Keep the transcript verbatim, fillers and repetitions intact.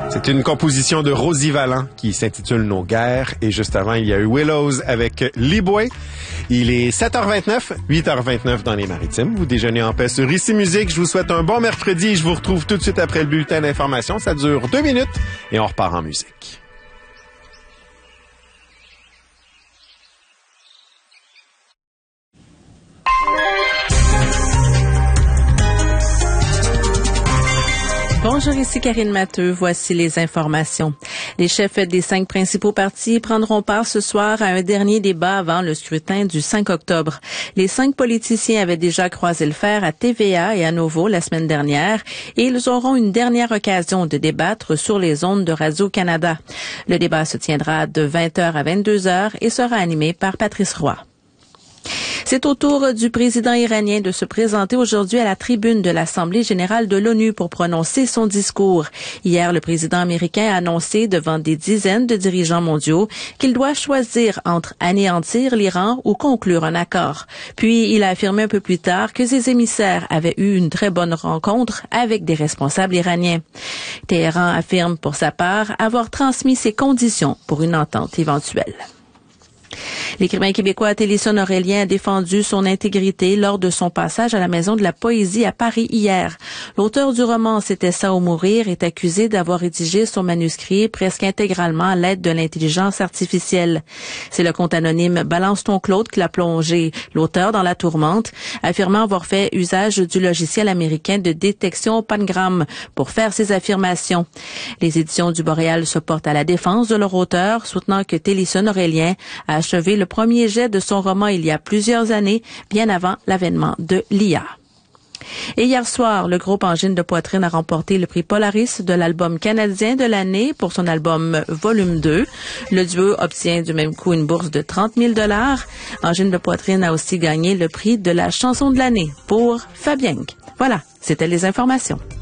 C'est une composition de Rosie Vallant qui s'intitule Nos guerres. Et juste avant, il y a eu Willows avec Liboué. Il est sept heures vingt-neuf, huit heures vingt-neuf dans les Maritimes. Vous déjeunez en paix sur Ici Musique. Je vous souhaite un bon mercredi et je vous retrouve tout de suite après le bulletin d'information. Ça dure deux minutes et on repart en musique. Bonjour, ici Karine Matteux. Voici les informations. Les chefs des cinq principaux partis prendront part ce soir à un dernier débat avant le scrutin du cinq octobre. Les cinq politiciens avaient déjà croisé le fer à T V A et à Nouveau la semaine dernière et ils auront une dernière occasion de débattre sur les ondes de Radio-Canada. Le débat se tiendra de vingt heures à vingt-deux heures et sera animé par Patrice Roy. C'est au tour du président iranien de se présenter aujourd'hui à la tribune de l'Assemblée générale de l'ONU pour prononcer son discours. Hier, le président américain a annoncé devant des dizaines de dirigeants mondiaux qu'il doit choisir entre anéantir l'Iran ou conclure un accord. Puis, il a affirmé un peu plus tard que ses émissaires avaient eu une très bonne rencontre avec des responsables iraniens. Téhéran affirme pour sa part avoir transmis ses conditions pour une entente éventuelle. L'écrivain québécois Télisson Aurélien a défendu son intégrité lors de son passage à la Maison de la Poésie à Paris hier. L'auteur du roman C'était ça ou mourir est accusé d'avoir rédigé son manuscrit presque intégralement à l'aide de l'intelligence artificielle. C'est le compte anonyme Balance ton Claude qui l'a plongé, l'auteur, dans la tourmente, affirmant avoir fait usage du logiciel américain de détection Pangram pour faire ses affirmations. Les éditions du Boréal se portent à la défense de leur auteur, soutenant que Télisson Aurélien a achevé le premier jet de son roman il y a plusieurs années, bien avant l'avènement de l'I A. Et hier soir, le groupe Angine de Poitrine a remporté le prix Polaris de l'album canadien de l'année pour son album Volume deux. Le duo obtient du même coup une bourse de trente mille dollars. Angine de Poitrine a aussi gagné le prix de la chanson de l'année pour Fabienque. Voilà, c'était les informations.